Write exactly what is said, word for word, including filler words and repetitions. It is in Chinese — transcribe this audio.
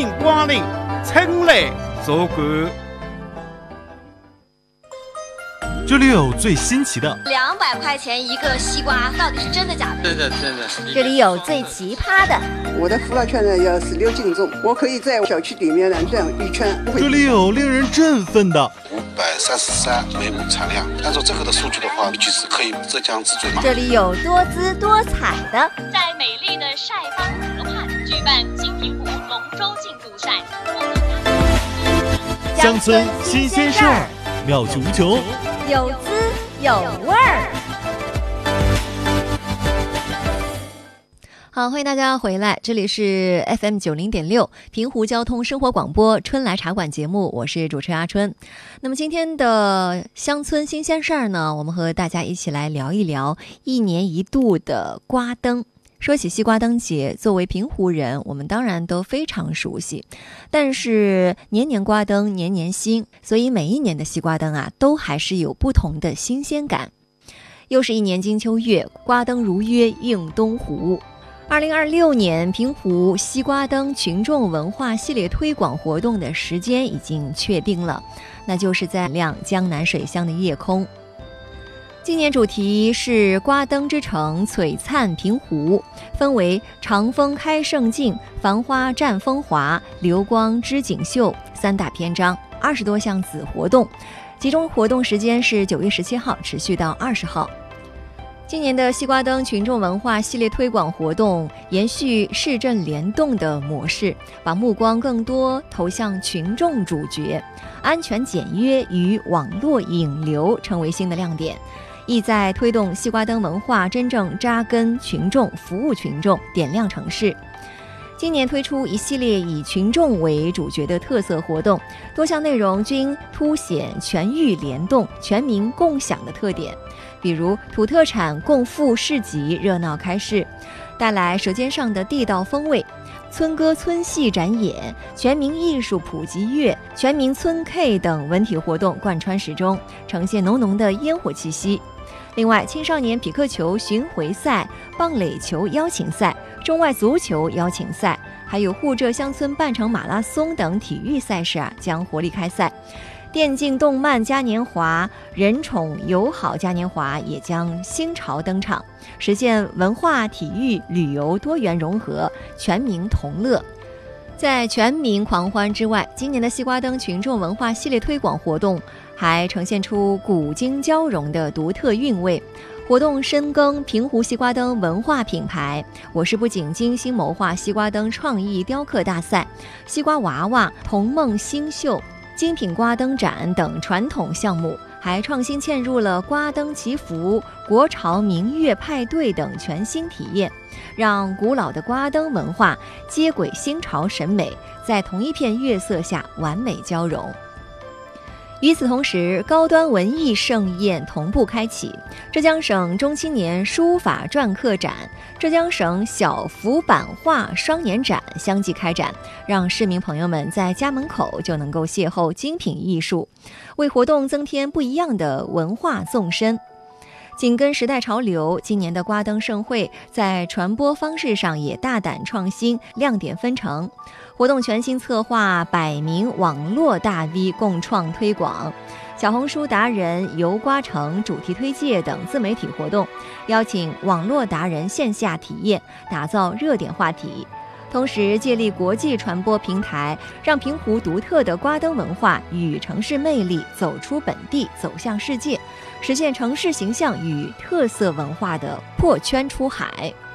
迎光临，请来坐观。 这里有最新奇的， 两百块钱一个西瓜，到底是真的假的？ 真的真的。 这里有最奇葩的， 我的抚老券呢要十六斤重，我可以在小区里面呢转一圈。 这里有令人振奋的， 五百三十三微亩产量，按照这个的数据的话，其实可以浙江之最嘛。 这里有多姿多彩的， 在美丽的晒浜河畔举办金平湖龙舟竞渡赛， 乡村新鲜事儿，妙趣无穷， 有滋有味儿。好，欢迎大家回来，这里是 F M 九零点六平湖交通生活广播春来茶馆节目，我是主持人阿春。那么今天的乡村新鲜事儿呢，我们和大家一起来聊一聊一年一度的瓜灯。说起西瓜灯节，作为平湖人，我们当然都非常熟悉，但是年年瓜灯年年新，所以每一年的西瓜灯啊，都还是有不同的新鲜感。又是一年金秋月，瓜灯如约映东湖。二零二六年平湖西瓜灯群众文化系列推广活动的时间已经确定了，那就是在亮江南水乡的夜空。今年主题是瓜灯之城璀璨平湖，分为长风开胜境、繁花绽风华、流光织锦绣三大篇章，二十多项子活动，集中活动时间是九月十七号持续到二十号。今年的西瓜灯群众文化系列推广活动延续市镇联动的模式，把目光更多投向群众主角，安全简约与网络引流成为新的亮点，意在推动西瓜灯文化真正扎根群众，服务群众，点亮城市。今年推出一系列以群众为主角的特色活动，多项内容均凸显全域联动、全民共享的特点。比如土特产共富市集热闹开市，带来舌尖上的地道风味；村歌村戏展演、全民艺术普及乐、全民村 K 等文体活动贯穿始终，呈现浓浓的烟火气息。另外，青少年匹克球巡回赛、棒垒球邀请赛、中外足球邀请赛，还有沪浙乡村半程马拉松等体育赛事啊，将活力开赛。电竞动漫嘉年华、人宠友好嘉年华也将新潮登场，实现文化、体育、旅游多元融合，全民同乐。在全民狂欢之外，今年的西瓜灯群众文化系列推广活动还呈现出古今交融的独特韵味。活动深耕平湖西瓜灯文化品牌，我市不仅精心谋划西瓜灯创意雕刻大赛、西瓜娃娃、童梦新秀、精品瓜灯展等传统项目，还创新嵌入了瓜灯祈福、国潮民乐派对等全新体验，让古老的瓜灯文化接轨新潮审美，在同一片月色下完美交融。与此同时，高端文艺盛宴同步开启，浙江省中青年书法篆刻展、浙江省小幅版画双年展相继开展，让市民朋友们在家门口就能够邂逅精品艺术，为活动增添不一样的文化纵深。紧跟时代潮流，今年的瓜灯盛会在传播方式上也大胆创新，亮点纷呈。活动全新策划百名网络大 V 共创推广，小红书达人游瓜城主题推介等自媒体活动，邀请网络达人线下体验，打造热点话题。同时借力国际传播平台，让平湖独特的瓜灯文化与城市魅力走出本地，走向世界，实现城市形象与特色文化的破圈出海。